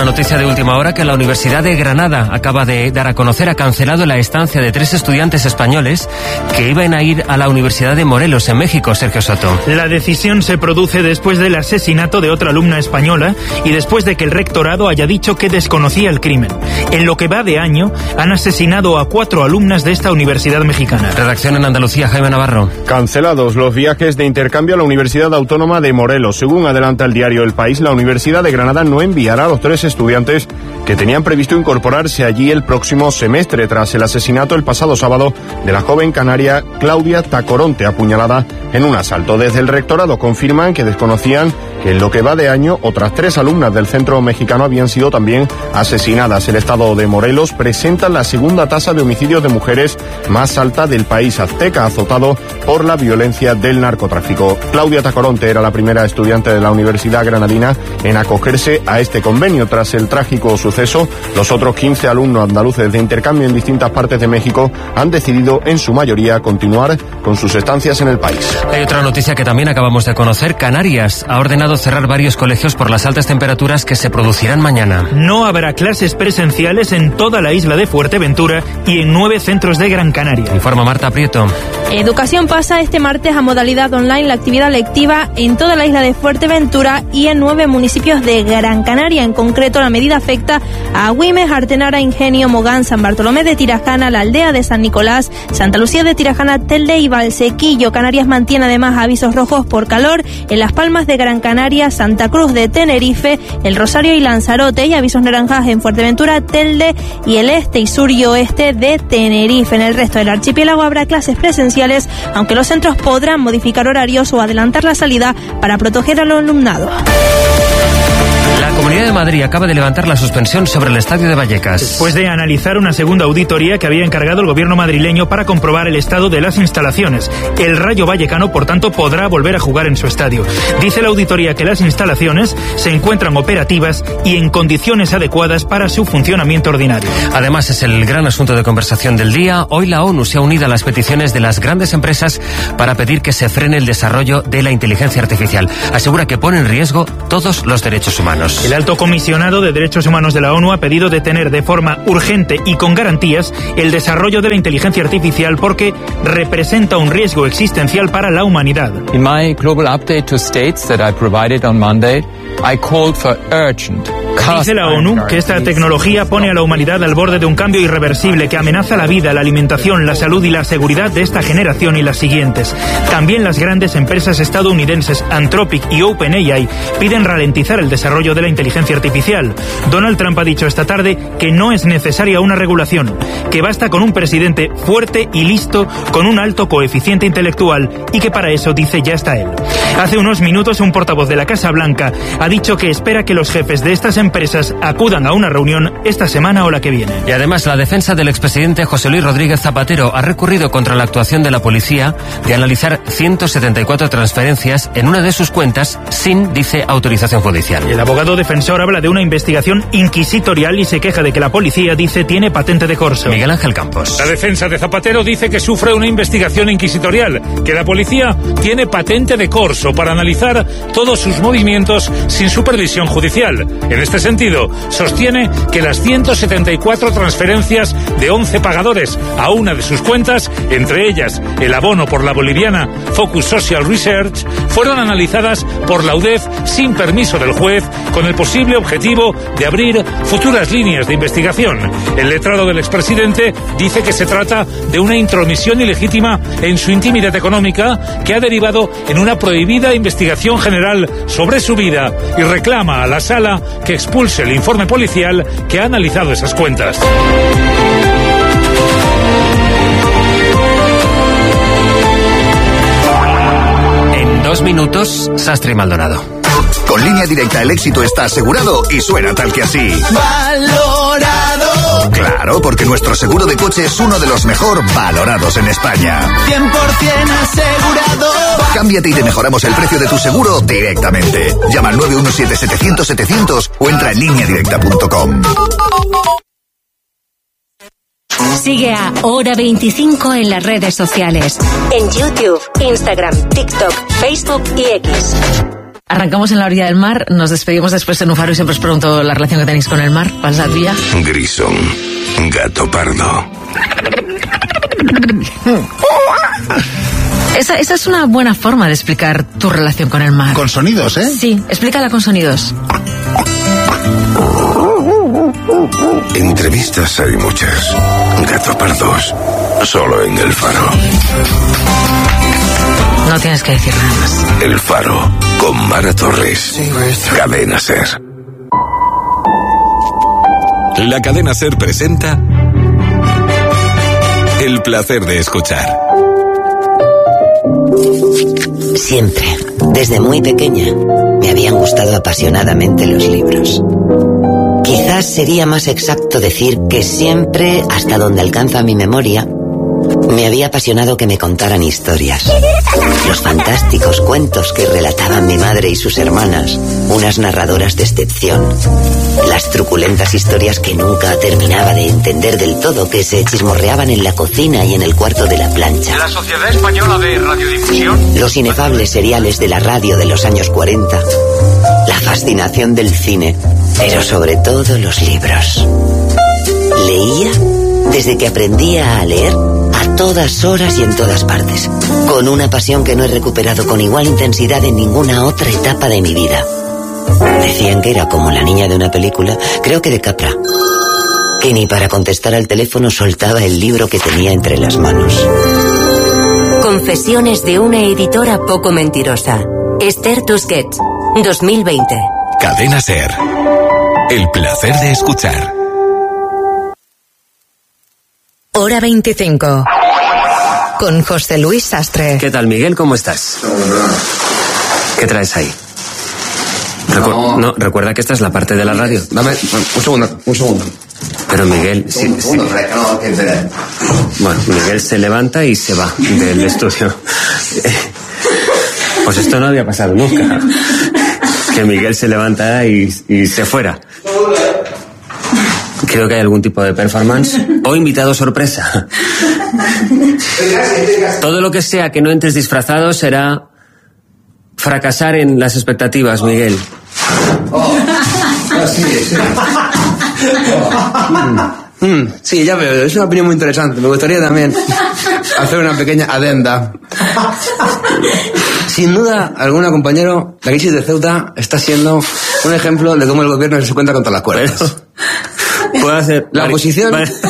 noticia de última hora que la Universidad de Granada acaba de dar a conocer, ha cancelado la estancia de 3 estudiantes españoles que iban a ir a la Universidad de Morelos, en México. Sergio Soto. La decisión se produce después del asesinato de otra alumna española y después de que el rectorado haya dicho que desconocía el crimen. En lo que va de año, han asesinado a 4 alumnas de esta universidad mexicana. Redacción en Andalucía, Jaime Navarro. Cancelados los viajes de intercambio a la Universidad Autónoma de Morelos. Según adelanta el diario El País, la Universidad de Granada no enviará a los 3 estudiantes que tenían previsto incorporarse allí el próximo semestre, tras el asesinato el pasado sábado de la joven canaria Claudia Tacoronte, apuñalada en un asalto. Desde el rectorado confirman que desconocían que en lo que va de año otras 3 alumnas del centro mexicano habían sido también asesinadas. El estado de Morelos presenta la segunda tasa de homicidios de mujeres más alta del país azteca, azotado por la violencia del narcotráfico. Claudia Tacoronte era la primera estudiante de la Universidad Granadina en acogerse a este convenio. Tras el trágico suceso, los otros 15 alumnos andaluces de intercambio en distintas partes de México han decidido en su mayoría continuar con sus estancias en el país. Hay otra noticia que también acabamos de conocer. Canarias ha ordenado cerrar varios colegios por las altas temperaturas que se producirán mañana. No habrá clases presenciales en toda la isla de Fuerteventura y en 9 centros de Gran Canaria. Informa Marta Prieto. Educación pasa este martes a modalidad online la actividad lectiva en toda la isla de Fuerteventura y en 9 municipios de Gran Canaria. En concreto, la medida afecta a Güímez, Artenara, Ingenio, Mogán, San Bartolomé de Tirajana, la aldea de San Nicolás, Santa Lucía de Tirajana, Telde y Valsequillo. Canarias mantiene además avisos rojos por calor en Las Palmas de Gran Canaria, Santa Cruz de Tenerife, El Rosario y Lanzarote, y avisos naranjas en Fuerteventura, Telde y el este y sur y oeste de Tenerife. En el resto del archipiélago habrá clases presenciales, aunque los centros podrán modificar horarios o adelantar la salida para proteger al alumnado. La Comunidad de Madrid acaba de levantar la suspensión sobre el estadio de Vallecas. Después de analizar una segunda auditoría que había encargado el gobierno madrileño para comprobar el estado de las instalaciones. El Rayo Vallecano, por tanto, podrá volver a jugar en su estadio. Dice la auditoría que las instalaciones se encuentran operativas y en condiciones adecuadas para su funcionamiento ordinario. Además, es el gran asunto de conversación del día. Hoy la ONU se ha unido a las peticiones de las grandes empresas para pedir que se frene el desarrollo de la inteligencia artificial. Asegura que pone en riesgo todos los derechos humanos. El alto comisionado de Derechos Humanos de la ONU ha pedido detener de forma urgente y con garantías el desarrollo de la inteligencia artificial porque representa un riesgo existencial para la humanidad. In my global update to states that I provided on Monday, I called for urgent. Dice la ONU que esta tecnología pone a la humanidad al borde de un cambio irreversible que amenaza la vida, la alimentación, la salud y la seguridad de esta generación y las siguientes. También las grandes empresas estadounidenses Anthropic y OpenAI piden ralentizar el desarrollo de la inteligencia artificial. Donald Trump ha dicho esta tarde que no es necesaria una regulación, que basta con un presidente fuerte y listo, con un alto coeficiente intelectual, y que para eso, dice, ya está él. Hace unos minutos un portavoz de la Casa Blanca ha dicho que espera que los jefes de estas empresas acudan a una reunión esta semana o la que viene. Y además la defensa del expresidente José Luis Rodríguez Zapatero ha recurrido contra la actuación de la policía de analizar 174 transferencias en una de sus cuentas sin, dice, autorización judicial. El abogado defensor habla de una investigación inquisitorial y se queja de que la policía, dice, tiene patente de corso. Miguel Ángel Campos. La defensa de Zapatero dice que sufre una investigación inquisitorial, que la policía tiene patente de corso para analizar todos sus movimientos sin supervisión judicial. En este sentido, sostiene que las 174 transferencias de 11 pagadores a una de sus cuentas, entre ellas el abono por la boliviana Focus Social Research, fueron analizadas por la UDEF sin permiso del juez, con el posible objetivo de abrir futuras líneas de investigación. El letrado del expresidente dice que se trata de una intromisión ilegítima en su intimidad económica que ha derivado en una prohibida investigación general sobre su vida y reclama a la Sala que expulse el informe policial que ha analizado esas cuentas. En 2 minutos, Sastre y Maldonado. Con Línea Directa el éxito está asegurado y suena tal que así. ¡Valorado! Claro, porque nuestro seguro de coche es uno de los mejor valorados en España. 100% asegurado. Cámbiate y te mejoramos el precio de tu seguro directamente. Llama al 917-700-700 o entra en lineadirecta.com. Sigue a Hora 25 en las redes sociales. En YouTube, Instagram, TikTok, Facebook y X. Arrancamos en la orilla del mar, nos despedimos después en un faro y siempre os pregunto la relación que tenéis con el mar. ¿Cuál es la tuya? Grison, gato pardo. Esa es una buena forma de explicar tu relación con el mar. Con sonidos, ¿eh? Sí, explícala con sonidos. Entrevistas hay muchas. Gato pardos, solo en El Faro. No tienes que decir nada más. El Faro, con Mara Torres. Cadena SER. La Cadena SER presenta El placer de escuchar. Siempre, desde muy pequeña, me habían gustado apasionadamente los libros. Quizás sería más exacto decir que siempre, hasta donde alcanza mi memoria, me había apasionado que me contaran historias. Los fantásticos cuentos que relataban mi madre y sus hermanas, unas narradoras de excepción. Las truculentas historias que nunca terminaba de entender del todo, que se chismorreaban en la cocina y en el cuarto de la plancha. La Sociedad Española de Radiodifusión. Los inefables seriales de la radio de los años 40. La fascinación del cine, pero sobre todo los libros. Leía desde que aprendía a leer, a todas horas y en todas partes, con una pasión que no he recuperado con igual intensidad en ninguna otra etapa de mi vida. Decían que era como la niña de una película, creo que de Capra, que ni para contestar al teléfono soltaba el libro que tenía entre las manos. Confesiones de una editora poco mentirosa. Esther Tusquets, 2020. Cadena SER. El placer de escuchar. Hora 25. Con José Luis Sastre. ¿Qué tal, Miguel? ¿Cómo estás? ¿Qué traes ahí? No, recuerda que esta es la parte de la radio. Dame un segundo. Pero Miguel... Bueno, Miguel se levanta y se va del estudio. Pues esto no había pasado nunca. Que Miguel se levanta y se fuera. Creo que hay algún tipo de performance o invitado sorpresa. Todo lo que sea que no entres disfrazado será fracasar en las expectativas, Miguel. Sí, ya veo, es una opinión muy interesante. Me gustaría también hacer una pequeña adenda. Sin duda, alguna, compañero, la crisis de Ceuta está siendo un ejemplo de cómo el gobierno se cuenta contra las cuerdas. Puedo hacer... La oposición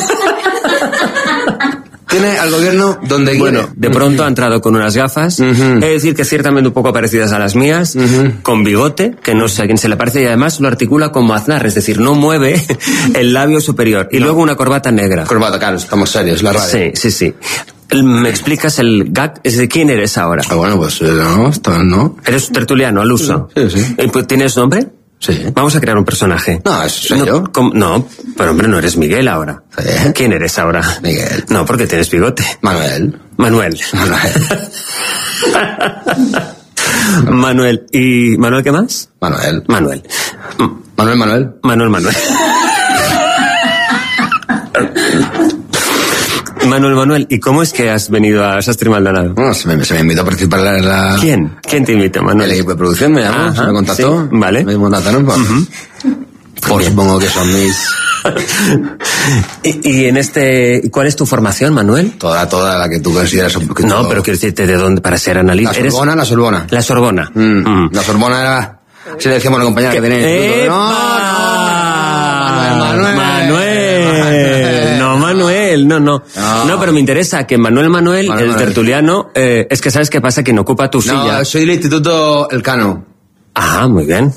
tiene al gobierno donde quiere. Bueno, de pronto ha entrado con unas gafas, es decir, que ciertamente un poco parecidas a las mías, con bigote, que no sé a quién se le parece, y además lo articula como Aznar, es decir, no mueve el labio superior. Y luego una corbata negra. Corbata, claro, estamos serios, la radio. Sí. ¿Me explicas el gag? ¿Es de quién eres ahora? Bueno, pues no. ¿Eres tertuliano, al uso? Sí. ¿Tienes nombre? Sí. Vamos a crear un personaje. No, soy yo. No, pero hombre, no eres Miguel ahora. Sí. ¿Quién eres ahora? Miguel. No, porque tienes bigote. Manuel. Manuel. ¿Y Manuel qué más? Manuel. Manuel. Manuel, ¿y cómo es que has venido a Sastre Maldonado? Bueno, se me invitó a participar en la... ¿Quién? ¿Quién te invitó, Manuel? El equipo de producción me llamó, se me contactó. Sí, vale. Me contactaron, pues supongo que son mis... ¿Y en cuál es tu formación, Manuel? Toda la que tú consideras un poquito... No, pero quiero decirte, ¿de dónde para ser analista? La Sorbona. La Sorbona. La Sorbona era... Si le decíamos a la compañera que tenía en el instituto. Manuel. No, pero me interesa que Manuel, el tertuliano, es que ¿sabes qué pasa? Que no ocupa tu silla. No, soy del Instituto Elcano. Ah, muy bien.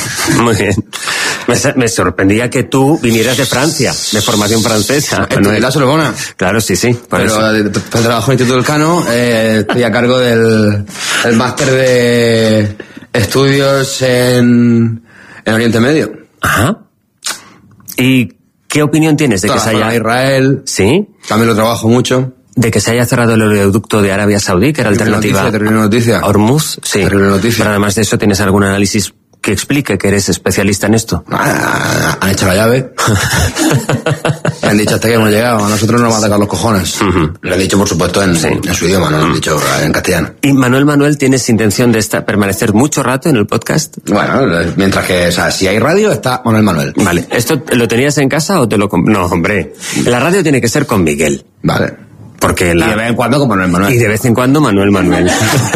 Me sorprendía que tú vinieras de Francia, de formación francesa. Manuel. La Sorbona. Claro, sí. Pero trabajo en el Instituto Elcano, estoy a cargo del máster de estudios en Oriente Medio. Ajá. ¿Y qué opinión tienes de que se haya... Israel. ¿Sí? También lo trabajo mucho. De que se haya cerrado el oleoducto de Arabia Saudí, que era alternativa... Terrible noticia. Hormuz, sí. Terrible noticia. Pero además de eso, ¿tienes algún análisis que explique que eres especialista en esto? Han hecho la llave. Han dicho hasta que hemos llegado. A nosotros no nos van a tocar los cojones. Lo han dicho, por supuesto, en su idioma, no lo han dicho en castellano. ¿Y Manuel, tienes intención de permanecer mucho rato en el podcast? Bueno, mientras que, o sea, si hay radio, está Manuel. Vale. ¿Esto lo tenías en casa o te lo No, hombre. La radio tiene que ser con Miguel. Vale. Porque y de vez en cuando con Manuel. Y de vez en cuando Manuel.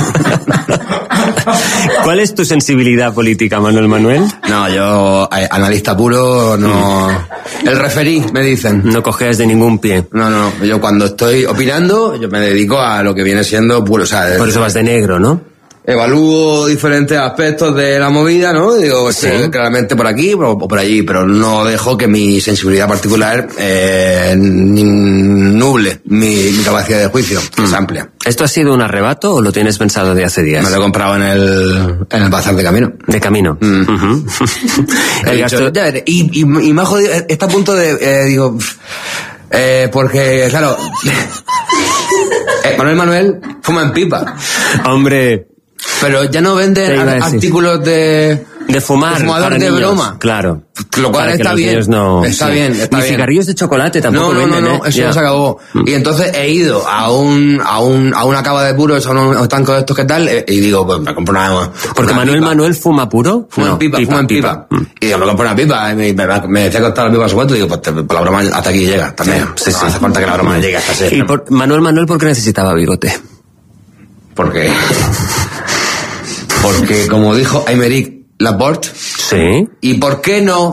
¿Cuál es tu sensibilidad política, Manuel? No, yo, analista puro, no... El referí, me dicen. No cojeas de ningún pie. No, yo cuando estoy opinando, yo me dedico a lo que viene siendo puro, o sea... Por eso vas de negro, ¿no? Evalúo diferentes aspectos de la movida, ¿no? Digo, sí, claramente por aquí o por allí, pero no dejo que mi sensibilidad particular nuble mi capacidad de juicio, que es amplia. ¿Esto ha sido un arrebato o lo tienes pensado de hace días? Me lo he comprado en el bazar de camino. De camino. Y me ha jodido, está a punto de, digo, porque, claro, Manuel fuma en pipa. Hombre... Pero ya no venden artículos de fumador de niños, broma. Claro. Lo cual está bien. Está bien. Ni cigarrillos de chocolate tampoco venden. No, eso ya se acabó. Y entonces he ido a una cava de puros, a un estanco de estos que tal, y digo, pues me compro una. Porque Manuel fuma puro. Fuma en pipa. Y digo, me compro una pipa. Me decía que estaba la pipa a su cuento, y digo, pues por la broma hasta aquí llega también. Sí. No hace falta que la broma llegue hasta ese. Y Manuel, ¿por qué necesitaba bigote? Porque como dijo Aymeric Laporte. Sí. ¿Y por qué no?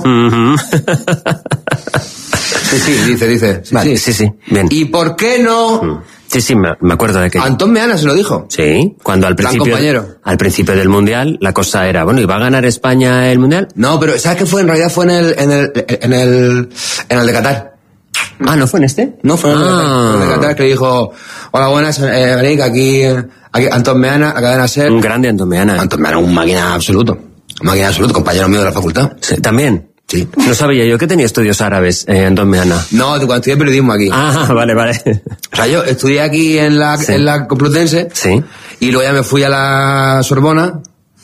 Sí, dice. Vale, sí. Bien. ¿Y por qué no? Sí, me acuerdo de que... Antón Meana se lo dijo. Sí, cuando al principio del Mundial la cosa era, bueno, ¿y va a ganar España el Mundial? No, pero ¿sabes qué fue? En realidad fue en el de Qatar. Ah, ¿no fue en este? No, fue en el de Qatar, que dijo, hola, buenas, Aymeric, aquí Antón Meana, la cadena SER. Un grande Antón Meana. Antón Meana, un máquina absoluto, compañero mío de la facultad. Sí, ¿también? Sí. No sabía yo que tenía estudios árabes, Antón Meana. No, cuando estudié periodismo aquí. Ah, vale. O sea, yo estudié aquí en la Complutense. Sí. Y luego ya me fui a la Sorbona.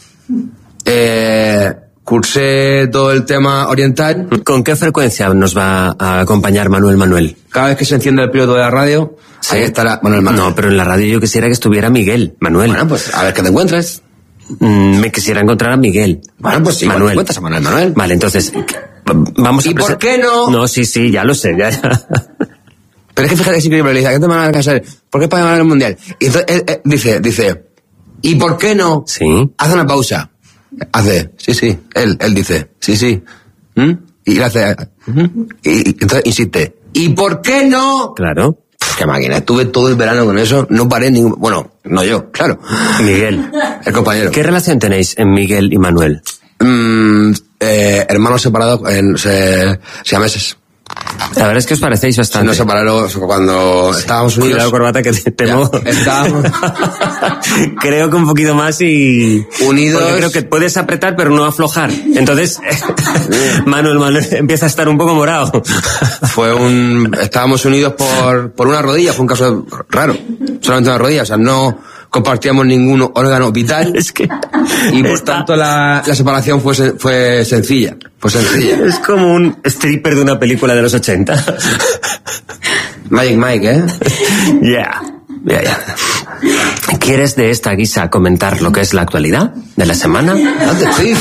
Cursé todo el tema oriental. ¿Con qué frecuencia nos va a acompañar Manuel? Cada vez que se enciende el piloto de la radio, sí. Ahí estará Manuel. No, pero en la radio yo quisiera que estuviera Manuel. Bueno, pues a ver qué te encuentres. Me quisiera encontrar a Miguel. Bueno, pues sí, te encuentras a Manuel. Vale, entonces, vamos a... ¿Y por qué no? No, sí, ya lo sé, ya. Pero es que fíjate que es increíble, le dice, ¿qué te van a alcanzar? ¿Por qué España va a ganar el Mundial? Y entonces él dice, ¿y por qué no? Sí. Hace una pausa. Sí, él dice, sí. Y le hace, y entonces insiste, ¿y por qué no? Claro. Qué máquina, estuve todo el verano con eso, no paré ningún... Bueno, no yo, claro. Miguel. El compañero. ¿Qué relación tenéis en Miguel y Manuel? Hermanos separados siameses. La verdad es que os parecéis bastante. Nos separaron cuando estábamos unidos. Cuidado, corbata, que te temo. Estábamos... Creo que un poquito más y... Unidos. Porque creo que puedes apretar pero no aflojar. Entonces, Manuel empieza a estar un poco morado. Estábamos unidos por una rodilla, fue un caso raro. Solamente una rodilla, o sea, no compartíamos ningún órgano vital. Es que... Y por tanto la separación fue sencilla. Es como un stripper de una película de los 80. Magic Mike, ¿eh? Ya. ¿Quieres de esta guisa comentar lo que es la actualidad de la semana? No, te estoy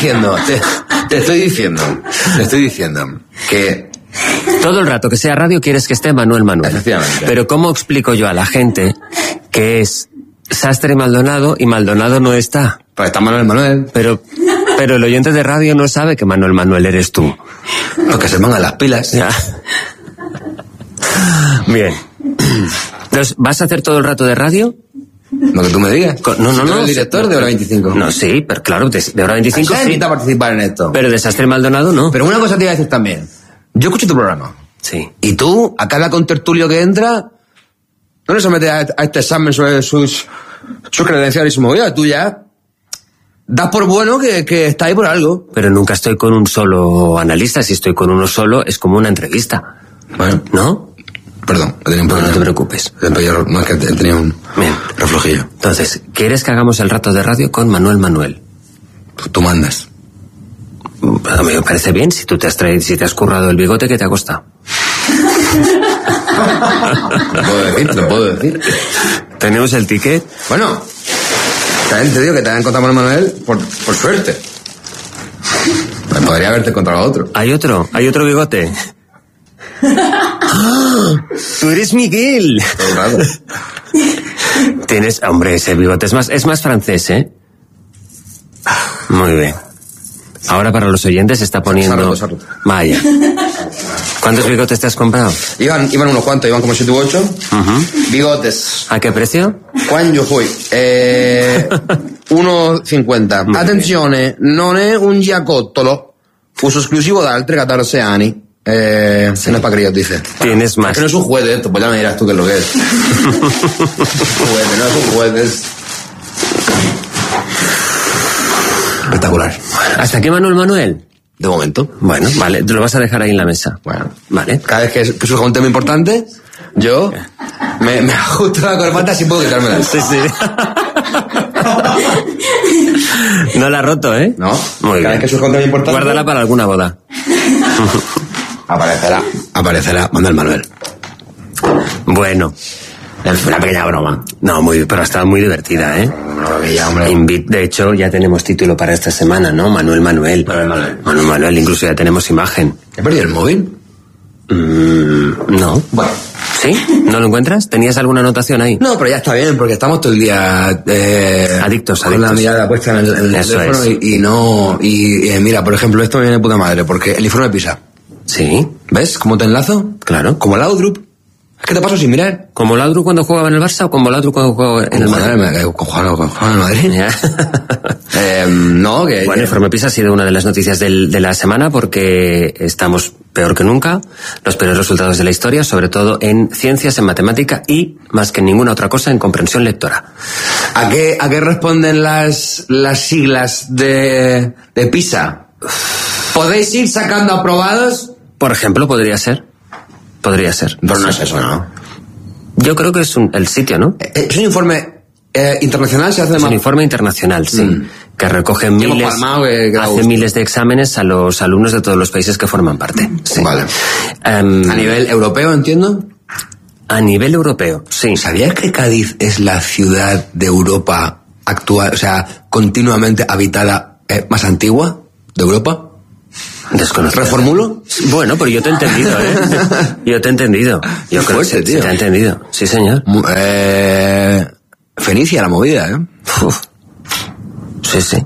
diciendo que... Todo el rato que sea radio quieres que esté Manuel. Efectivamente. Pero ¿cómo explico yo a la gente que es Sastre Maldonado y Maldonado no está? Pues está Manuel. Pero el oyente de radio no sabe que Manuel eres tú. Lo que se pongan las pilas. Ya. Bien. Entonces, ¿vas a hacer todo el rato de radio? Lo que tú me digas. No. ¿El director de Hora 25? No, sí, pero claro, de Hora 25 sí. Invita a participar en esto. Pero de Sastre Maldonado no. Pero una cosa te iba a decir también. Yo escucho tu programa. Sí. Y tú, a cada contertulio que entra, no le sometes a este examen sobre sus credenciales y su movida. Tú ya das por bueno que está ahí por algo. Pero nunca estoy con un solo analista. Si estoy con uno solo, es como una entrevista. Bueno. ¿No? Perdón, tenía un poco... No te preocupes. No, es que tenía un reflojillo. Entonces, ¿quieres que hagamos el rato de radio con Manuel? Tú mandas. A mí me parece bien, si te has currado el bigote, ¿qué te ha costado? Lo puedo decir. ¿Tenemos el ticket? Bueno, también te digo que te han encontrado a Manuel por suerte. Podría haberte encontrado otro. ¿Hay otro bigote? ¡Oh! ¡Tú eres Miguel! Tienes... Hombre, ese bigote es más francés, ¿eh? Muy bien. Ahora para los oyentes se está poniendo... Se ha roto. Vaya. ¿Cuántos bigotes te has comprado? Iban unos cuantos, iban como 7 u 8. Bigotes. ¿A qué precio? Quan yo fui? 1,50. Attenzione, non è un giacottolo. Uso esclusivo da altri 14 anni. No es para críos, dice. Tienes más. Es que no es un juguete esto, pues ya me dirás tú qué es lo que es. Juguete, no es un juguete, es... espectacular. ¿Hasta aquí Manuel? De momento. Bueno, vale, te lo vas a dejar ahí en la mesa. Bueno, vale. Cada vez que surja un tema importante, yo me ajusto la corbata si puedo quitármela. Sí. No la ha roto, ¿eh? No. Muy bien. Cada vez que surja un tema importante... Guárdala para alguna boda. Aparecerá. Manda el Manuel. Bueno. Una pequeña broma. No, pero ha estado muy divertida, ¿eh? De hecho, ya tenemos título para esta semana, ¿no? Manuel, incluso ya tenemos imagen. ¿He perdido el móvil? No. Bueno. ¿Sí? ¿No lo encuentras? ¿Tenías alguna anotación ahí? No, pero ya está bien, porque estamos todo el día... adictos. Con la mirada puesta en el teléfono y mira, por ejemplo, esto me viene de puta madre, porque el informe de PISA. Sí. ¿Ves cómo te enlazo? Claro. Como el Outlook. Es que te paso sin mirar. ¿Como Laudrup cuando jugaba en el Barça o como Laudrup cuando jugaba en el Madrid? Jugaba en el Madrid. No, que... Bueno, el informe PISA ha sido una de las noticias de la semana porque estamos peor que nunca, los peores resultados de la historia, sobre todo en ciencias, en matemática y, más que en ninguna otra cosa, en comprensión lectora. ¿A qué responden las siglas de PISA? ¿Podéis ir sacando aprobados? Por ejemplo, podría ser. Pero no es eso, ¿no? Yo creo que es el sitio, ¿no? Es un informe internacional, se hace Es un informe internacional, sí. Que recoge miles de exámenes a los alumnos de todos los países que forman parte. Sí. Vale. ¿A nivel europeo, entiendo? A nivel europeo, sí. ¿Sabías que Cádiz es la ciudad de Europa actual, o sea, continuamente habitada más antigua de Europa? Desconocido. ¿Reformulo? Bueno, pero yo te he entendido, ¿eh? Yo creo que se te ha entendido. Sí, señor. Fenicia la movida, ¿eh? Uf. Sí.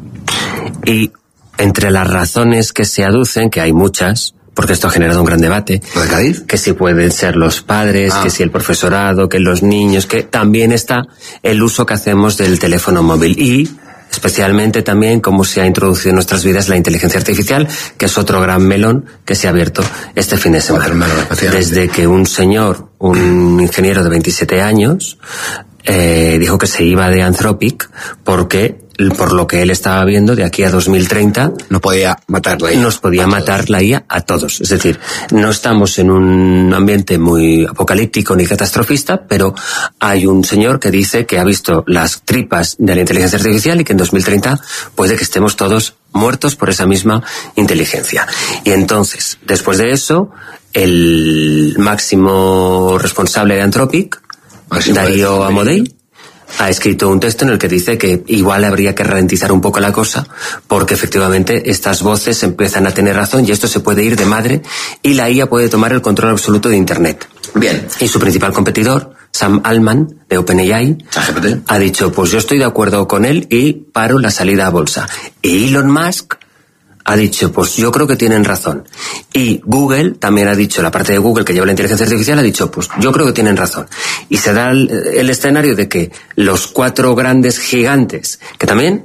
Y entre las razones que se aducen, que hay muchas, porque esto ha generado un gran debate. ¿Lo de Cádiz? Que si pueden ser los padres, que si el profesorado, que los niños, que también está el uso que hacemos del teléfono móvil y... especialmente también cómo se ha introducido en nuestras vidas la inteligencia artificial, que es otro gran melón que se ha abierto este fin de semana. Desde que un ingeniero de 27 años, dijo que se iba de Anthropic porque, por lo que él estaba viendo, de aquí a 2030 nos podía matar la IA a todos. Es decir, no estamos en un ambiente muy apocalíptico ni catastrofista, pero hay un señor que dice que ha visto las tripas de la inteligencia artificial y que en 2030 puede que estemos todos muertos por esa misma inteligencia. Y entonces, después de eso, el máximo responsable de Anthropic, Darío Amodei, ha escrito un texto en el que dice que igual habría que ralentizar un poco la cosa porque efectivamente estas voces empiezan a tener razón y esto se puede ir de madre y la IA puede tomar el control absoluto de Internet. Bien. Y su principal competidor, Sam Altman, de OpenAI, ha dicho, pues yo estoy de acuerdo con él y paro la salida a bolsa. Y Elon Musk ha dicho, pues yo creo que tienen razón. Y Google también ha dicho, la parte de Google que lleva la inteligencia artificial ha dicho, pues yo creo que tienen razón. Y se da el escenario de que los 4 grandes gigantes, que también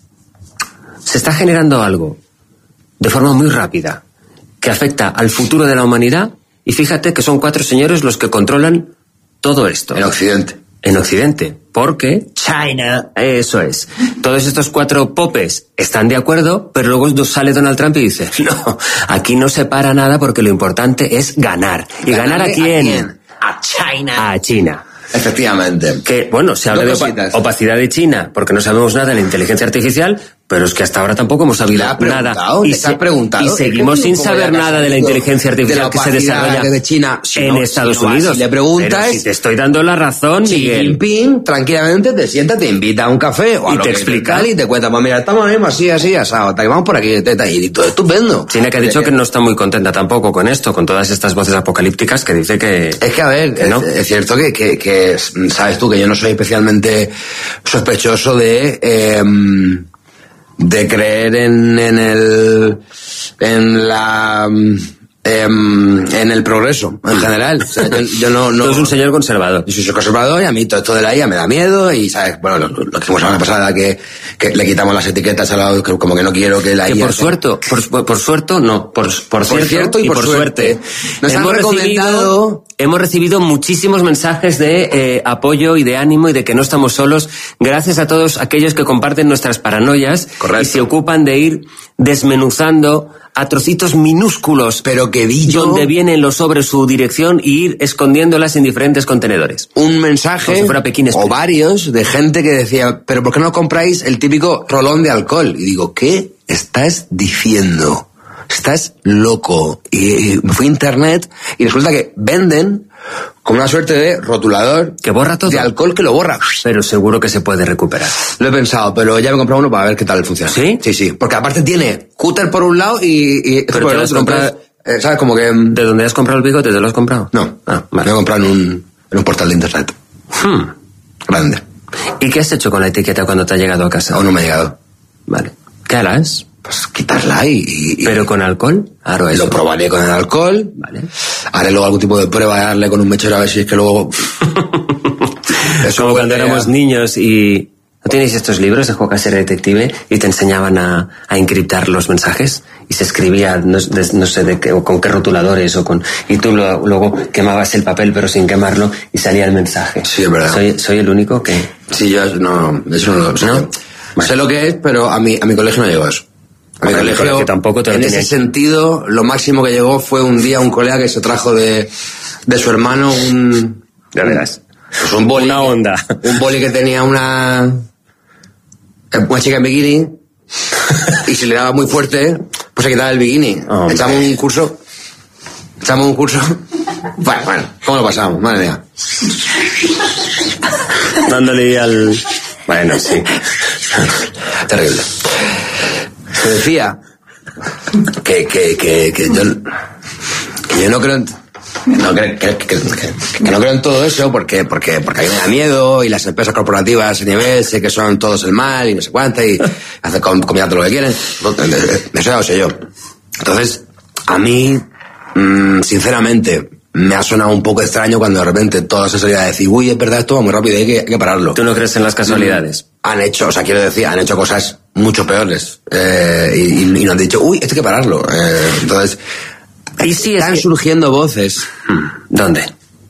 se está generando algo de forma muy rápida, que afecta al futuro de la humanidad, y fíjate que son 4 señores los que controlan todo esto. En Occidente, porque China, eso es. Todos estos 4 popes están de acuerdo, pero luego sale Donald Trump y dice, no, aquí no se para nada porque lo importante es ganar. ¿Y ganar a quién? A China. A China. Efectivamente. Que, bueno, se habla de opacidad de China porque no sabemos nada de la inteligencia artificial, Pero es que hasta ahora tampoco hemos sabido nada. Y seguimos sin saber nada de la inteligencia artificial que se desarrolla de China, en Estados Unidos. Si le preguntas, pero si te estoy dando la razón, Xi Miguel. Jinping tranquilamente te sienta, te invita a un café o a y lo te que explica y te cuenta, pues mira, estamos ahí así, asado, te vamos por aquí, y todo estupendo. China que ha dicho que no está muy contenta tampoco con esto, con todas estas voces apocalípticas que dice que... Es que, a ver, ¿no? Es cierto que sabes tú que yo no soy especialmente sospechoso de creer en el progreso en general. O sea, yo no Tú eres un señor conservador. Yo soy conservador y a mí todo esto de la IA me da miedo y, ¿sabes? Bueno, lo que hicimos la semana pasada que le quitamos las etiquetas a lado, como que no quiero que la IA... Que por suerte nos han recomendado... Hemos recibido muchísimos mensajes de apoyo y de ánimo y de que no estamos solos, gracias a todos aquellos que comparten nuestras paranoias. Correcto. Y se ocupan de ir desmenuzando a trocitos minúsculos, pero que vi yo, donde vienen los sobre su dirección y ir escondiéndolas en diferentes contenedores. Un mensaje si fuera Pekín o varios de gente que decía, pero ¿por qué no compráis el típico rolón de alcohol? Y digo, ¿qué estás diciendo? Estás loco. Y me fui a internet y resulta que venden con una suerte de rotulador que borra todo, de alcohol que lo borra. Pero seguro que se puede recuperar. Lo he pensado, pero ya me he comprado uno para ver qué tal funciona. ¿Sí? Sí. Porque aparte tiene cúter por un lado y pero por el otro. ¿Sabes? Como que... ¿De dónde has comprado el bigote? ¿Te lo has comprado? No. Vale. Me lo he comprado en un portal de internet. Grande. ¿Y qué has hecho con la etiqueta cuando te ha llegado a casa? Aún no me ha llegado. Vale. ¿Qué harás? Pues quitarla y ¿Pero con alcohol? Claro, eso. Lo probaré con el alcohol. Vale. Haré luego algún tipo de prueba de darle con un mechero a ver si es que luego... Eso como cuando éramos niños y... ¿No tenéis estos libros de Juego Casero Detective y te enseñaban a encriptar los mensajes? Y se escribía, no sé de qué, o con qué rotuladores o con... Y tú luego quemabas el papel pero sin quemarlo y salía el mensaje. Sí, es verdad. ¿Soy el único que...? Sí, yo no, eso no lo sé. ¿No? Bueno. Sé lo que es, pero a mi colegio no llegó eso. A mi colegio, que tampoco te en ese sentido, lo máximo que llegó fue un día un colega que se trajo de su hermano un... Ya verás. Pues un boli. Una onda. Un boli que tenía una chica en bikini y si le daba muy fuerte, pues se quitaba el bikini. Echamos un curso. Bueno, ¿cómo lo pasamos? Madre mía. Dándole al... Bueno, sí. Terrible. Se decía que yo no creo que no creo en todo eso porque a mí me da miedo y las empresas corporativas a ese nivel sé que son todos el mal y no sé cuánto y hacen comida todo lo que quieren. Eso ya lo sé yo. Entonces, a mí, sinceramente, me ha sonado un poco extraño cuando de repente todo se salía a decir, uy, es verdad, esto va muy rápido y hay que pararlo. ¿Tú no crees en las casualidades? Han hecho cosas mucho peores y no han dicho, uy, esto hay que pararlo. Entonces, ¿y si están surgiendo voces? ¿Dónde?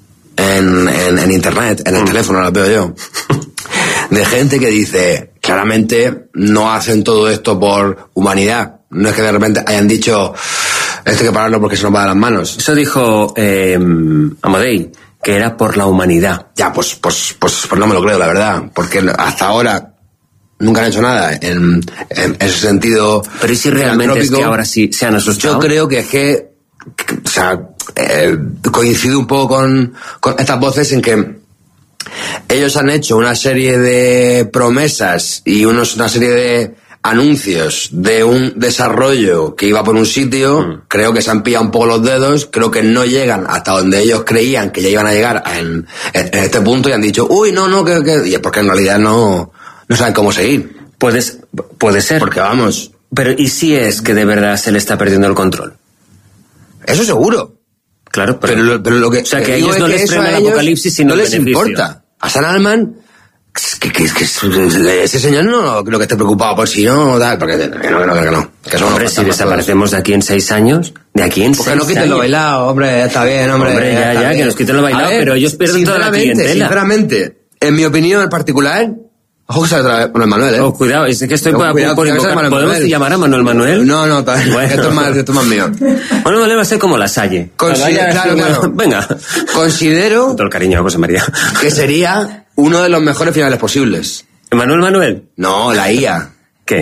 En internet, en el teléfono, las veo yo. De gente que dice, claramente no hacen todo esto por humanidad. No es que de repente hayan dicho, esto hay que pararlo porque se nos va de las manos. Eso dijo Amadei, que era por la humanidad. Ya, pues no me lo creo, la verdad. Porque hasta ahora nunca han hecho nada en ese sentido. Pero ¿y si realmente es que ahora sí se han asustado? Yo creo que es que o sea, coincido un poco con estas voces en que ellos han hecho una serie de promesas y una serie de anuncios de un desarrollo que iba por un sitio. Creo que se han pillado un poco los dedos, creo que no llegan hasta donde ellos creían que ya iban a llegar en este punto y han dicho, uy, no, que y es porque en realidad no saben cómo seguir. Puede ser. Porque vamos. Pero ¿y si es que de verdad se le está perdiendo el control? Eso seguro. Claro, pero lo que... O sea, que a ellos no les frena el apocalipsis sino no les importa. A Sam Altman, que ese señor no creo que esté preocupado por si no, tal, porque no. Que eso hombre, si desaparecemos de aquí en 6 años, porque no quiten lo bailado, hombre, está bien, hombre. Hombre, ya, que nos quiten lo bailado, pero ellos pierden toda la clientela. Sinceramente, en mi opinión en particular... Ojo que sale otra vez Manuel Manuel, Oh, cuidado, es que estoy por invocar. ¿Podemos llamar a Manuel Manuel? No, bueno. Esto es más mío. Manuel Manuel va a ser como Lasalle. Claro. Venga. Considero... Con todo el cariño, José María. Que sería uno de los mejores finales posibles. ¿Manuel Manuel? No, la IA. ¿Qué?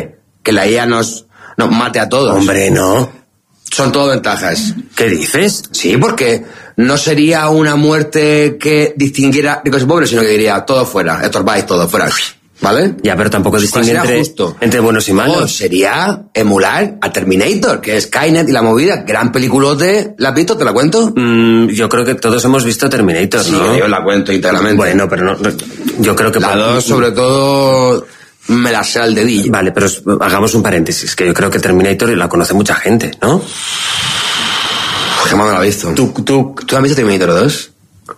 que la IA nos mate a todos. Hombre, no. Son todo ventajas. ¿Qué dices? Sí, porque no sería una muerte que distinguiera ricos y pobres, sino que diría todo fuera, estorbáis todo fuera. ¿Vale? Ya, pero tampoco distingue entre buenos y malos. Sería emular a Terminator, que es Skynet y la movida. Gran peliculote. ¿La has visto? ¿Te la cuento? Yo creo que todos hemos visto Terminator, sí, ¿no? Yo la cuento íntegramente. Bueno, pero no, yo creo que... La 2, sobre todo, me la sé al dedillo. Vale, pero hagamos un paréntesis, que yo creo que Terminator la conoce mucha gente, ¿no? Jamás me la he visto. ¿Tú has visto Terminator 2?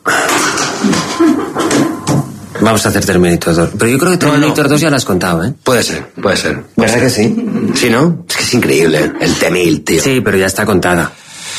Vamos a hacer Terminator 2. Pero yo creo que Terminator 2 ya la has contado, ¿eh? Puede ser. ¿Verdad que sí? Sí, ¿no? Es que es increíble. El T-1000, tío. Sí, pero ya está contada.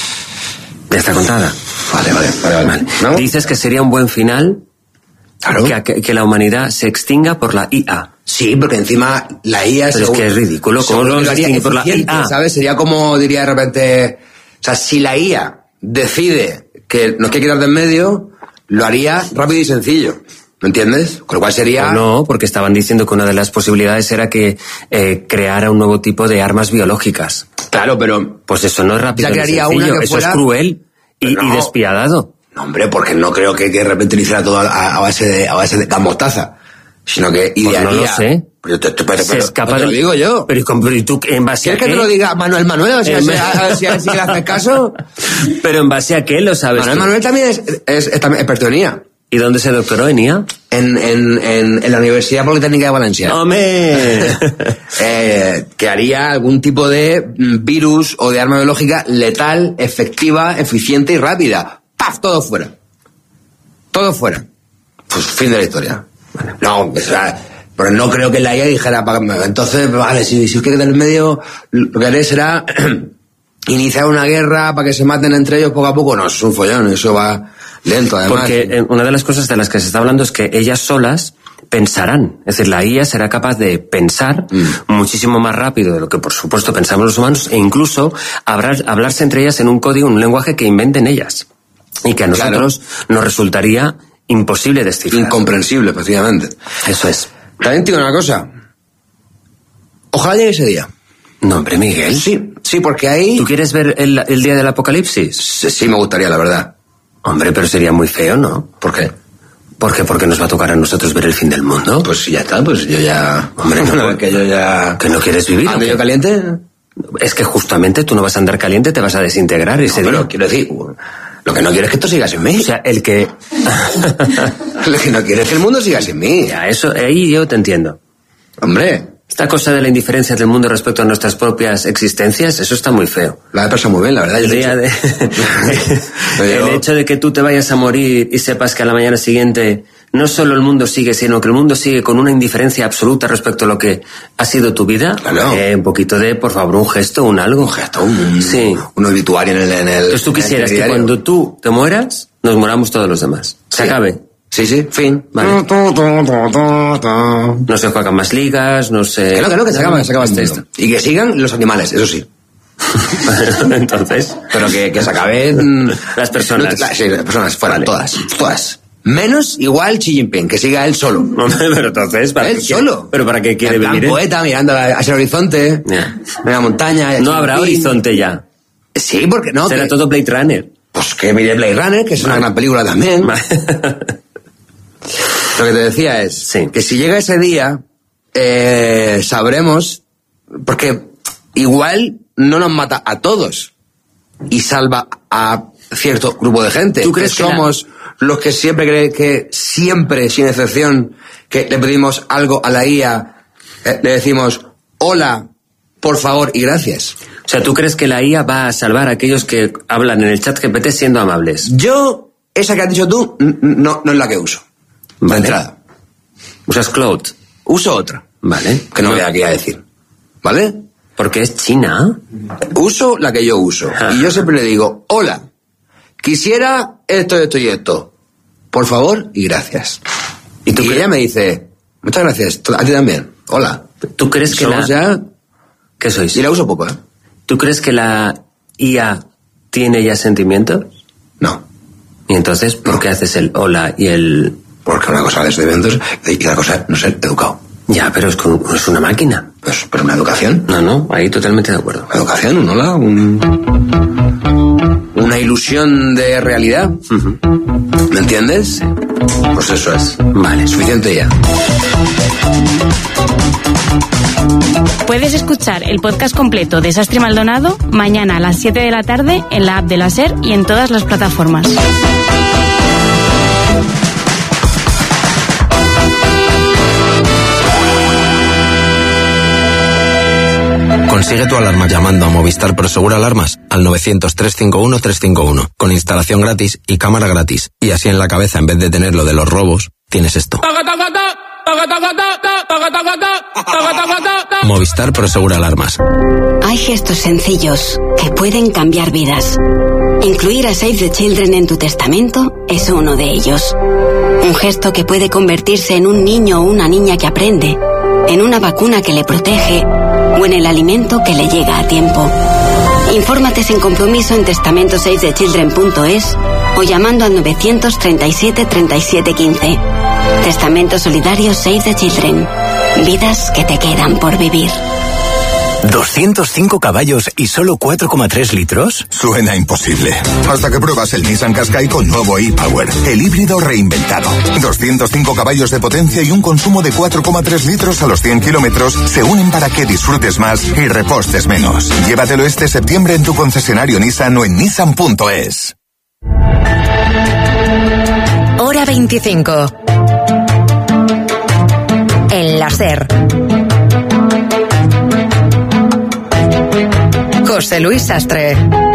Vale. ¿No? Dices que sería un buen final... Claro. Que la humanidad se extinga por la IA. Sí, porque encima la IA... Pero es que es ridículo. ¿Cómo no se extingue por la IA? ¿Sabes? Sería como, diría de repente... O sea, si la IA decide que nos quiere quitar de en medio, lo haría rápido y sencillo. ¿Me entiendes? Con lo cual sería... Pues no, porque estaban diciendo que una de las posibilidades era que creara un nuevo tipo de armas biológicas. Claro, pero... Pues eso no es rápido y sencillo. Una que eso fuera... es cruel y despiadado. No, hombre, porque no creo que de repente lo hiciera todo a base de gas mostaza, sino que idearía... Pues no lo sé. Pero se escapa te lo digo yo. Pero ¿y tú en base a qué? ¿Quieres que te lo diga Manuel? A ver si le haces caso. Pero ¿en base a qué lo sabes Manuel también es experto en IA. ¿Y dónde se doctoró en IA? En la Universidad Politécnica de Valencia. ¡Hombre! Que haría algún tipo de virus o de arma biológica letal, efectiva, eficiente y rápida. ¡Paf! Todo fuera. Pues fin de la historia. Vale. No, o sea, pero no creo que la IA dijera, entonces, vale, si os quiere quedar en medio, lo que haré será iniciar una guerra para que se maten entre ellos poco a poco. No, es un follón, eso va lento además. Porque una de las cosas de las que se está hablando es que ellas solas pensarán. Es decir, la IA será capaz de pensar muchísimo más rápido de lo que por supuesto pensamos los humanos e incluso hablarse entre ellas en un código, un lenguaje que inventen ellas. Y que a nosotros nos resultaría imposible descifrar. Incomprensible, efectivamente. Eso es. También te digo una cosa. Ojalá llegue ese día. No, hombre, Miguel. Sí, porque ahí... ¿Tú quieres ver el día del apocalipsis? Sí, me gustaría, la verdad. Hombre, pero sería muy feo, ¿no? ¿Por qué? Porque nos va a tocar a nosotros ver el fin del mundo. Pues ya está, pues yo ya... Hombre, no, que yo ya... ¿Que no quieres vivir? ¿Ando yo caliente? Es que justamente tú no vas a andar caliente, te vas a desintegrar ese día. Pero quiero decir... Lo que no quiero es que esto siga sin mí. O sea, el que... Lo que no quiero es que el mundo siga sin mí. Ya, eso, ahí yo te entiendo. Hombre... Esta cosa de la indiferencia del mundo respecto a nuestras propias existencias, eso está muy feo. La he pasado muy bien, la verdad. El hecho de que tú te vayas a morir y sepas que a la mañana siguiente no solo el mundo sigue, sino que el mundo sigue con una indiferencia absoluta respecto a lo que ha sido tu vida. Claro. Un poquito de, por favor, un gesto, un algo. Un gesto, sí. Un obituario en el... Entonces tú quisieras que cuando tú te mueras, nos moramos todos los demás. Se acabe. Sí, fin. Vale. No se juegan más ligas, no se... Que se acaba esto. Y que sigan los animales, eso sí. Entonces... Pero que se acaben... Las personas. Sí, las personas, fuera, vale. Todas. Menos igual Xi Jinping, que siga él solo. Pero entonces... ¿para él solo? ¿Pero para qué quiere vivir? Un poeta mirando hacia el horizonte, en la montaña... No habrá horizonte ya. Sí, porque no... Será todo Blade Runner. Pues que mire Blade Runner, que es una gran película también. Lo que te decía es que si llega ese día, sabremos, porque igual no nos mata a todos y salva a cierto grupo de gente. ¿Tú crees que somos los que siempre creen que siempre, sin excepción, que le pedimos algo a la IA, le decimos hola, por favor y gracias? O sea, ¿tú crees que la IA va a salvar a aquellos que hablan en el chat GPT siendo amables? Yo, esa que has dicho tú, no es la que uso. Vale. De entrada. ¿Usas Claude? Uso otra. Vale. Que no voy aquí a decir. ¿Vale? Porque es china. Uso la que yo uso. Y yo siempre le digo, hola, quisiera esto y esto. Por favor y gracias. Y ella me dice, muchas gracias, a ti también. Hola. ¿Tú crees que ¿Qué sois? Y la uso poco, ¿eh? ¿Tú crees que la IA tiene ya sentimientos? No. ¿Y entonces por qué haces el hola y el...? Porque una cosa es de eventos y la cosa no ser educado. Ya, pero es una máquina. Pues, pero una educación. No, ahí totalmente de acuerdo. Educación, una ilusión de realidad. ¿Me entiendes? Pues eso es. Vale, suficiente ya. Puedes escuchar el podcast completo de Sastre Maldonado mañana a las 7 de la tarde en la app de la SER y en todas las plataformas. Consigue tu alarma llamando a Movistar Prosegur Alarmas al 900-351-351 con instalación gratis y cámara gratis. Y así en la cabeza, en vez de tener lo de los robos, tienes esto. Movistar Prosegur Alarmas. Hay gestos sencillos que pueden cambiar vidas. Incluir a Save the Children en tu testamento es uno de ellos. Un gesto que puede convertirse en un niño o una niña que aprende, en una vacuna que le protege o en el alimento que le llega a tiempo. Infórmate sin compromiso en testamentosavethechildren.es o llamando al 937 37 15. Testamento solidario Save the Children. Vidas que te quedan por vivir. ¿205 caballos y solo 4,3 litros? Suena imposible. Hasta que pruebas el Nissan Qashqai con nuevo e-Power, el híbrido reinventado. 205 caballos de potencia y un consumo de 4,3 litros a los 100 kilómetros se unen para que disfrutes más y repostes menos. Llévatelo este septiembre en tu concesionario Nissan o en nissan.es. Hora 25. En la SER. José Luis Sastre.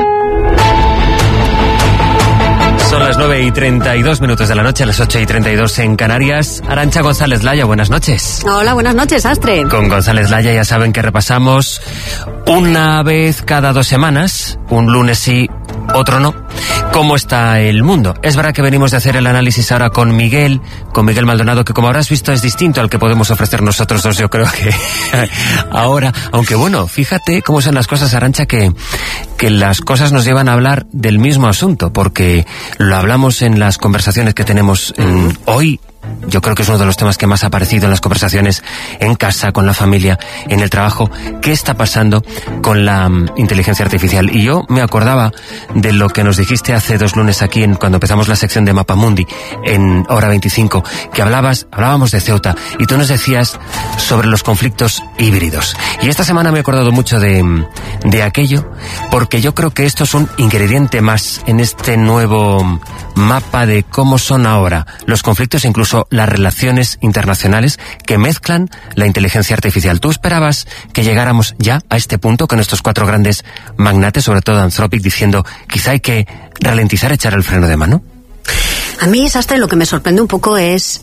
Son las 9:32 de la noche, las 8:32 en Canarias. Arantxa González Laya, buenas noches. Hola, buenas noches, Sastre. Con González Laya ya saben que repasamos una vez cada 2 semanas, un lunes sí, otro no, cómo está el mundo. Es verdad que venimos de hacer el análisis ahora con Miguel Maldonado, que como habrás visto es distinto al que podemos ofrecer nosotros dos, yo creo que ahora, aunque bueno, fíjate cómo son las cosas, Arantxa, que las cosas nos llevan a hablar del mismo asunto, porque lo hablamos en las conversaciones que tenemos hoy. Yo creo que es uno de los temas que más ha aparecido en las conversaciones en casa, con la familia, en el trabajo. ¿Qué está pasando con la inteligencia artificial? Y yo me acordaba de lo que nos dijiste hace 2 lunes aquí cuando empezamos la sección de Mapamundi en Hora 25, que hablábamos de Ceuta y tú nos decías sobre los conflictos híbridos. Y esta semana me he acordado mucho de aquello, porque yo creo que esto es un ingrediente más en este nuevo mapa de cómo son ahora los conflictos, incluso las relaciones internacionales que mezclan la inteligencia artificial. ¿Tú esperabas que llegáramos ya a este punto con estos 4 grandes magnates, sobre todo Anthropic, diciendo quizá hay que ralentizar, echar el freno de mano? A mí, Sastre, lo que me sorprende un poco es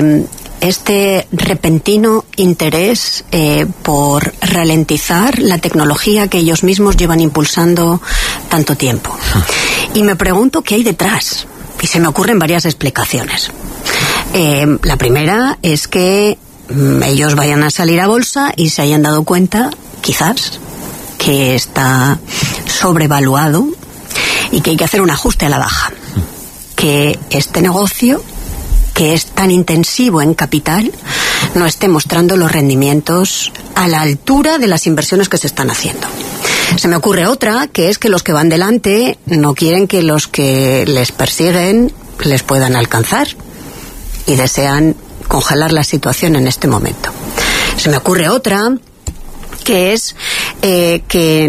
este repentino interés por ralentizar la tecnología que ellos mismos llevan impulsando tanto tiempo. Y me pregunto qué hay detrás. Y se me ocurren varias explicaciones. La primera es que ellos vayan a salir a bolsa y se hayan dado cuenta, quizás, que está sobrevaluado y que hay que hacer un ajuste a la baja. Que este negocio, que es tan intensivo en capital, no esté mostrando los rendimientos a la altura de las inversiones que se están haciendo. Se me ocurre otra, que es que los que van delante no quieren que los que les persiguen les puedan alcanzar y desean congelar la situación en este momento. Se me ocurre otra, que es que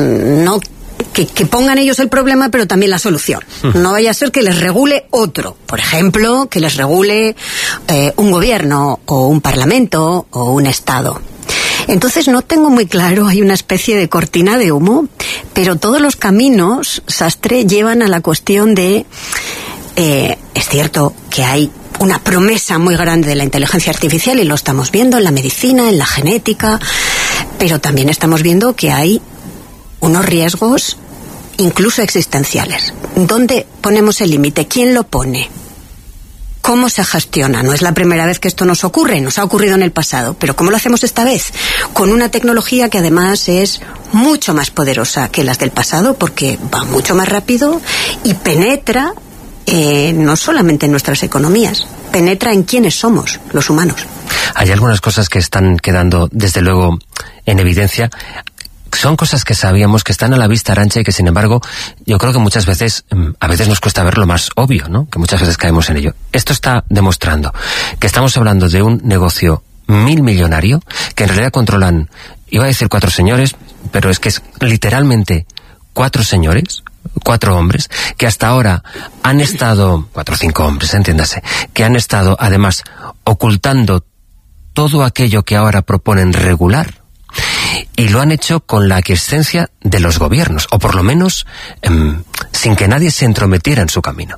pongan ellos el problema, pero también la solución. No vaya a ser que les regule otro. Por ejemplo, que les regule un gobierno o un parlamento o un Estado. Entonces no tengo muy claro, hay una especie de cortina de humo, pero todos los caminos, Sastre, llevan a la cuestión de... es cierto que hay una promesa muy grande de la inteligencia artificial y lo estamos viendo en la medicina, en la genética, pero también estamos viendo que hay unos riesgos incluso existenciales. ¿Dónde ponemos el límite? ¿Quién lo pone? ¿Cómo se gestiona? No es la primera vez que esto nos ocurre, nos ha ocurrido en el pasado, pero ¿cómo lo hacemos esta vez? Con una tecnología que además es mucho más poderosa que las del pasado, porque va mucho más rápido y penetra no solamente en nuestras economías, penetra en quiénes somos los humanos. Hay algunas cosas que están quedando, desde luego, en evidencia. Son cosas que sabíamos, que están a la vista, Arantxa, y que, sin embargo, yo creo que muchas veces, a veces nos cuesta ver lo más obvio, ¿no? Que muchas veces caemos en ello. Esto está demostrando que estamos hablando de un negocio millonario, que en realidad controlan, iba a decir 4 señores, pero es que es literalmente 4 señores, 4 hombres, que hasta ahora han estado, 4 o 5 hombres, entiéndase, que han estado, además, ocultando todo aquello que ahora proponen regular, y lo han hecho con la aquiescencia de los gobiernos, o por lo menos sin que nadie se entrometiera en su camino.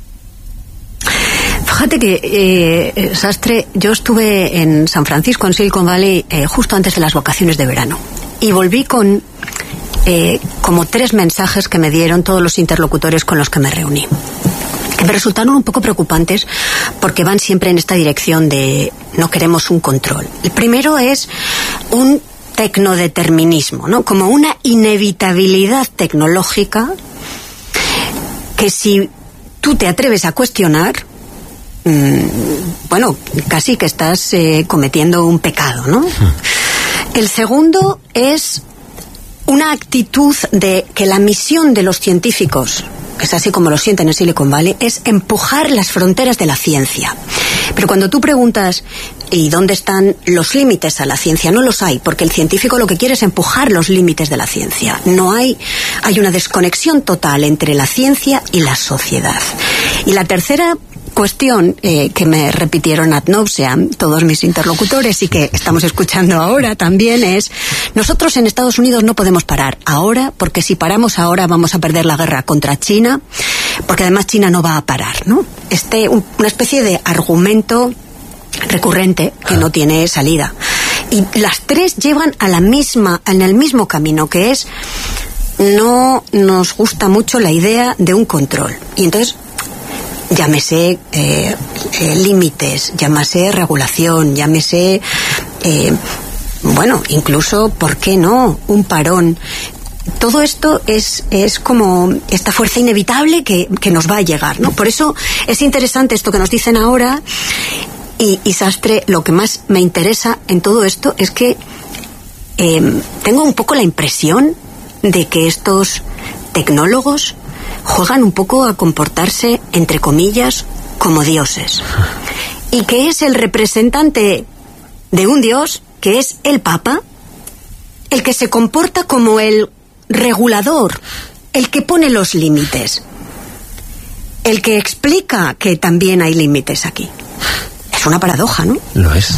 Fíjate que, Sastre, yo estuve en San Francisco, en Silicon Valley, justo antes de las vacaciones de verano, y volví con como 3 mensajes que me dieron todos los interlocutores con los que me reuní, que me resultaron un poco preocupantes porque van siempre en esta dirección de no queremos un control. El primero es un tecnodeterminismo, ¿no? Como una inevitabilidad tecnológica que, si tú te atreves a cuestionar, bueno, casi que estás cometiendo un pecado, ¿no? El segundo es una actitud de que la misión de los científicos, que es así como lo sienten en Silicon Valley, es empujar las fronteras de la ciencia. Pero cuando tú preguntas ¿y dónde están los límites a la ciencia? No los hay, porque el científico lo que quiere es empujar los límites de la ciencia. No hay una desconexión total entre la ciencia y la sociedad. Y la tercera cuestión que me repitieron ad nauseam todos mis interlocutores y que estamos escuchando ahora también es: nosotros en Estados Unidos no podemos parar ahora, porque si paramos ahora vamos a perder la guerra contra China, porque además China no va a parar, ¿no? Una especie de argumento recurrente que no tiene salida. Y las 3 llevan en el mismo camino, que es: no nos gusta mucho la idea de un control. Y entonces, llámese límites, llámese regulación, llámese, bueno, incluso, ¿por qué no?, un parón. Todo esto es como esta fuerza inevitable que nos va a llegar, ¿no? Por eso es interesante esto que nos dicen ahora. Y Sastre, lo que más me interesa en todo esto es que tengo un poco la impresión de que estos tecnólogos juegan un poco a comportarse, entre comillas, como dioses. Y que es el representante de un dios, que es el Papa, el que se comporta como el regulador, el que pone los límites, el que explica que también hay límites aquí. Es una paradoja, ¿no? Lo es.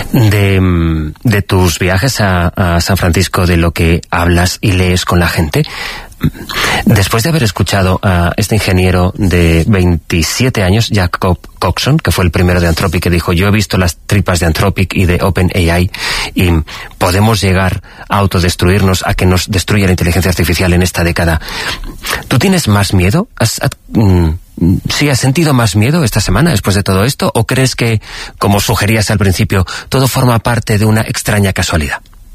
De tus viajes a San Francisco, de lo que hablas y lees con la gente, después de haber escuchado a este ingeniero de 27 años, Jacob Coxon, que fue el primero de Anthropic, que dijo: yo he visto las tripas de Anthropic y de OpenAI y podemos llegar a autodestruirnos, a que nos destruya la inteligencia artificial en esta década. ¿Tú tienes más miedo? ¿Sí has sentido más miedo esta semana después de todo esto? ¿O crees que, como sugerías al principio, todo forma parte de una extraña casualidad?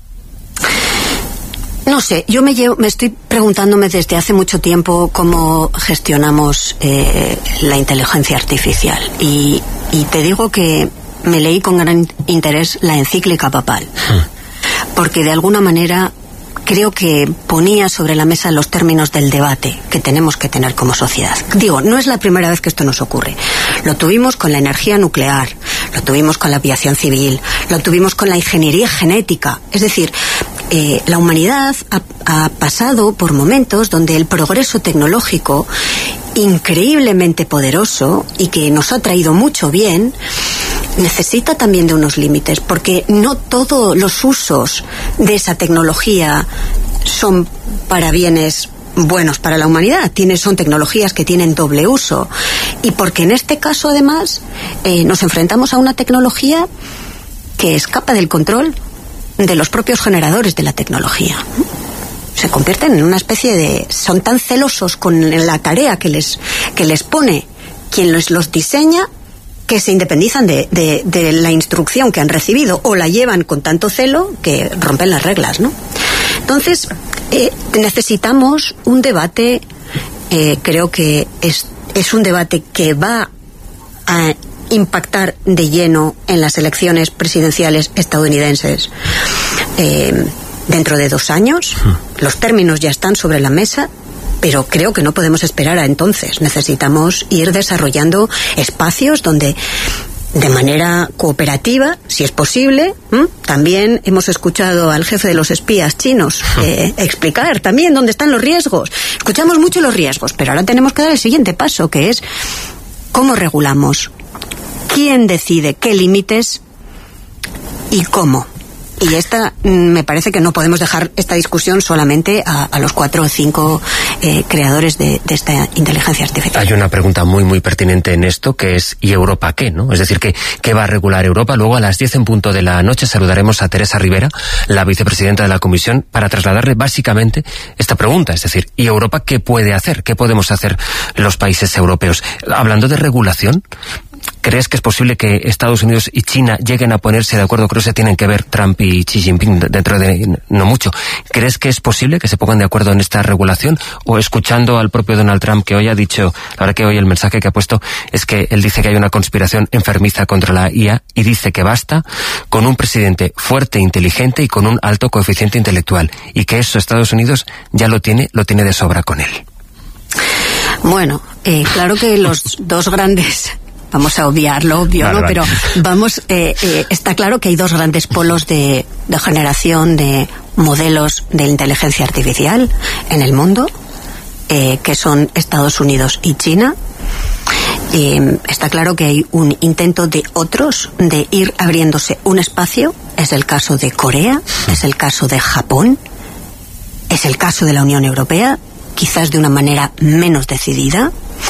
No sé, yo me estoy preguntándome desde hace mucho tiempo cómo gestionamos la inteligencia artificial. Y te digo que me leí con gran interés la encíclica papal, porque de alguna manera creo que ponía sobre la mesa los términos del debate que tenemos que tener como sociedad. Digo, no es la primera vez que esto nos ocurre. Lo tuvimos con la energía nuclear, lo tuvimos con la aviación civil, lo tuvimos con la ingeniería genética. Es decir, la humanidad ha pasado por momentos donde el progreso tecnológico, increíblemente poderoso y que nos ha traído mucho bien, necesita también de unos límites, porque no todos los usos de esa tecnología son para bienes buenos para la humanidad. Son tecnologías que tienen doble uso, y porque en este caso además nos enfrentamos a una tecnología que escapa del control de los propios generadores de la tecnología. Se convierten en una especie de... son tan celosos con la tarea que les pone quien los diseña, que se independizan de la instrucción que han recibido, o la llevan con tanto celo que rompen las reglas, ¿no? Entonces, necesitamos un debate, creo que es un debate que va a impactar de lleno en las elecciones presidenciales estadounidenses dentro de 2 años. Los términos ya están sobre la mesa, pero creo que no podemos esperar a entonces. Necesitamos ir desarrollando espacios donde, de manera cooperativa, si es posible. También hemos escuchado al jefe de los espías chinos explicar también dónde están los riesgos. Escuchamos mucho los riesgos, pero ahora tenemos que dar el siguiente paso, que es cómo regulamos, quién decide qué límites y cómo. Y me parece que no podemos dejar esta discusión solamente a los 4 o 5 creadores de esta inteligencia artificial. Hay una pregunta muy, muy pertinente en esto, que es ¿y Europa qué? ¿No? Es decir, ¿qué va a regular Europa? Luego a las 10 en punto de la noche saludaremos a Teresa Rivera, la vicepresidenta de la Comisión, para trasladarle básicamente esta pregunta. Es decir, ¿y Europa qué puede hacer? ¿Qué podemos hacer los países europeos? Hablando de regulación, ¿crees que es posible que Estados Unidos y China lleguen a ponerse de acuerdo? Creo que se tienen que ver Trump y Xi Jinping dentro de no mucho. ¿Crees que es posible que se pongan de acuerdo en esta regulación? O escuchando al propio Donald Trump, que hoy ha dicho, la verdad que hoy el mensaje que ha puesto es que él dice que hay una conspiración enfermiza contra la IA y dice que basta con un presidente fuerte, inteligente y con un alto coeficiente intelectual, y que eso Estados Unidos ya lo tiene de sobra con él. Bueno, claro que los dos grandes... Vamos a obviar lo obvio, claro, ¿no? Pero está claro que hay 2 grandes polos de generación de modelos de inteligencia artificial en el mundo, que son Estados Unidos y China. Está claro que hay un intento de otros de ir abriéndose un espacio. Es el caso de Corea, es el caso de Japón, es el caso de la Unión Europea, quizás de una manera menos decidida.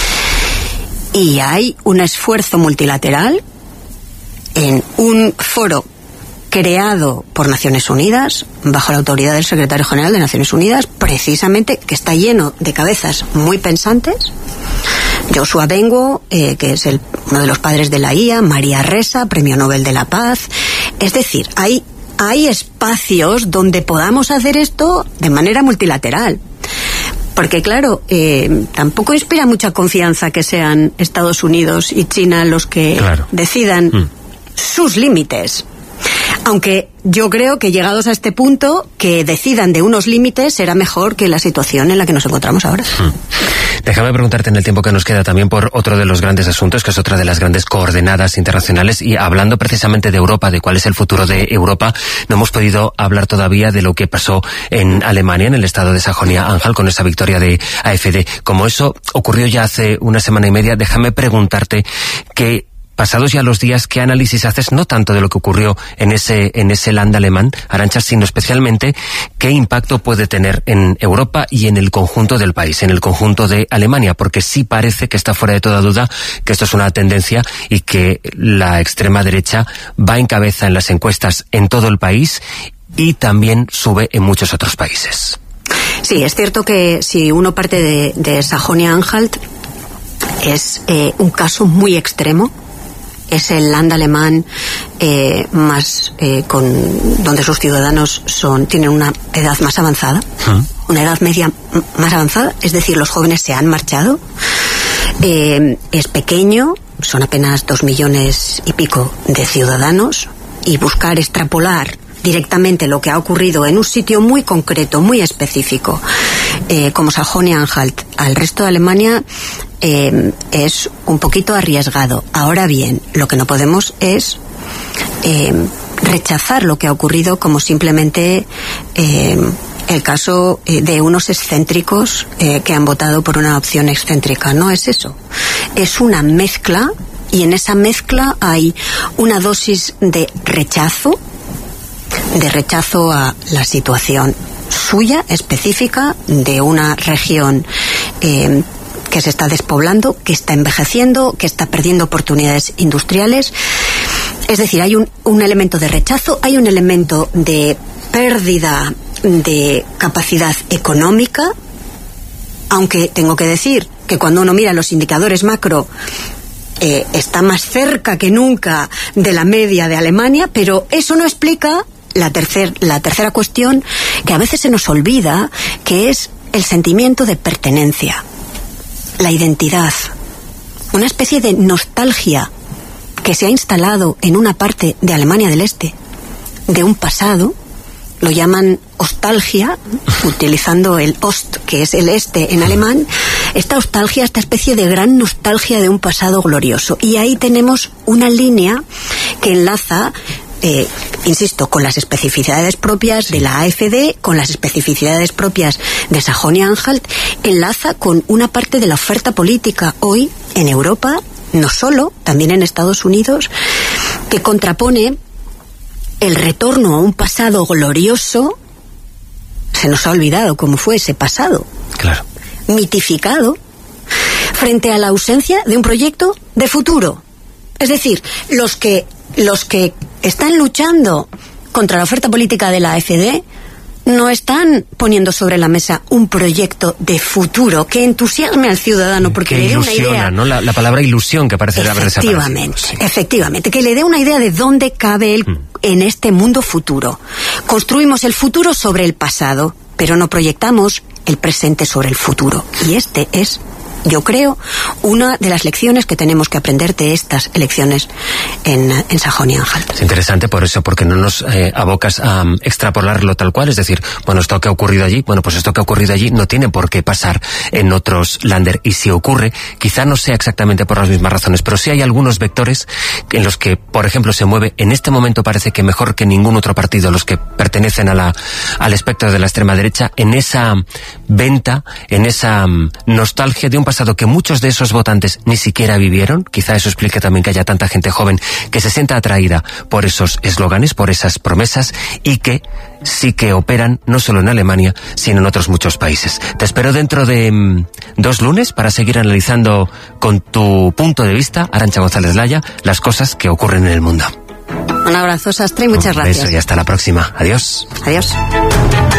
Y hay un esfuerzo multilateral en un foro creado por Naciones Unidas, bajo la autoridad del secretario general de Naciones Unidas, precisamente, que está lleno de cabezas muy pensantes. Joshua Bengio, que es uno de los padres de la IA, María Ressa, Premio Nobel de la Paz. Es decir, hay espacios donde podamos hacer esto de manera multilateral. Porque claro, tampoco inspira mucha confianza que sean Estados Unidos y China los que decidan sus límites. Aunque yo creo que llegados a este punto, que decidan de unos límites será mejor que la situación en la que nos encontramos ahora. Déjame preguntarte en el tiempo que nos queda también por otro de los grandes asuntos, que es otra de las grandes coordenadas internacionales, y hablando precisamente de Europa, de cuál es el futuro de Europa, no hemos podido hablar todavía de lo que pasó en Alemania, en el estado de Sajonia-Anhalt, con esa victoria de AfD. Como eso ocurrió ya hace 1 semana y media, déjame preguntarte que, pasados ya los días, ¿qué análisis haces no tanto de lo que ocurrió en ese land alemán, Arantxa, sino especialmente qué impacto puede tener en Europa y en el conjunto del país, en el conjunto de Alemania? Porque sí parece que está fuera de toda duda que esto es una tendencia y que la extrema derecha va en cabeza en las encuestas en todo el país y también sube en muchos otros países. Sí, es cierto que si uno parte de Sajonia-Anhalt es un caso muy extremo. Es el land alemán donde sus ciudadanos tienen una edad más avanzada, una edad media más avanzada, es decir, los jóvenes se han marchado. Es pequeño, son apenas 2 millones y pico de ciudadanos, y buscar extrapolar directamente lo que ha ocurrido en un sitio muy concreto, muy específico, como Sajonia-Anhalt, al resto de Alemania, es un poquito arriesgado. Ahora bien, lo que no podemos es rechazar lo que ha ocurrido como simplemente el caso de unos excéntricos que han votado por una opción excéntrica. No es eso. Es una mezcla, y en esa mezcla hay una dosis de rechazo a la situación suya, específica, de una región que se está despoblando, que está envejeciendo, que está perdiendo oportunidades industriales. Es decir, hay un elemento de rechazo, hay un elemento de pérdida de capacidad económica, aunque tengo que decir que cuando uno mira los indicadores macro, está más cerca que nunca de la media de Alemania, pero eso no explica la tercera cuestión, que a veces se nos olvida, que es el sentimiento de pertenencia, la identidad, una especie de nostalgia que se ha instalado en una parte de Alemania del Este, de un pasado, lo llaman ostalgia, utilizando el Ost, que es el este en alemán, esta ostalgia, esta especie de gran nostalgia de un pasado glorioso. Y ahí tenemos una línea que enlaza, insisto, con las especificidades propias de la AfD, con las especificidades propias de Sajonia-Anhalt, enlaza con una parte de la oferta política hoy en Europa, no solo, también en Estados Unidos, que contrapone el retorno a un pasado glorioso. Se nos ha olvidado cómo fue ese pasado. Claro. Mitificado, frente a la ausencia de un proyecto de futuro. Es decir, los que están luchando contra la oferta política de la AfD no están poniendo sobre la mesa un proyecto de futuro que entusiasme al ciudadano, porque le dé una idea, ¿no? La palabra ilusión que parece haber desaparecido. Efectivamente, que le dé una idea de dónde cabe él en este mundo futuro. Construimos el futuro sobre el pasado, pero no proyectamos el presente sobre el futuro. Y este es, yo creo, una de las lecciones que tenemos que aprender de estas elecciones en Sajonia-Anhalt. Es interesante por eso, porque no nos abocas a extrapolarlo tal cual, es decir, bueno, esto que ha ocurrido allí, bueno, pues esto que ha ocurrido allí no tiene por qué pasar en otros Länder, y si ocurre, quizá no sea exactamente por las mismas razones, pero sí hay algunos vectores en los que, por ejemplo, se mueve, en este momento parece que mejor que ningún otro partido, los que pertenecen al espectro de la extrema derecha, en esa venta, en esa nostalgia de un pasado que muchos de esos votantes ni siquiera vivieron. Quizá eso explique también que haya tanta gente joven que se sienta atraída por esos eslóganes, por esas promesas, y que sí que operan no solo en Alemania, sino en otros muchos países. Te espero dentro de 2 lunes para seguir analizando con tu punto de vista, Arantxa González Laya, las cosas que ocurren en el mundo. Un abrazo, Sastre, y muchas gracias. Un beso y hasta la próxima. Adiós. Adiós.